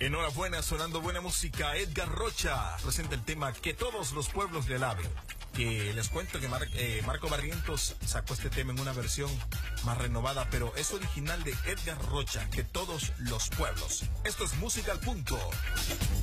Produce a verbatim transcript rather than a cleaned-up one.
Enhorabuena, sonando buena música. Edgar Rocha presenta el tema Que todos los pueblos le alaben. Que les cuento que Mar eh, Marco Barrientos sacó este tema en una versión más renovada, pero es original de Edgar Rocha, Que todos los pueblos. Esto es Música al Punto.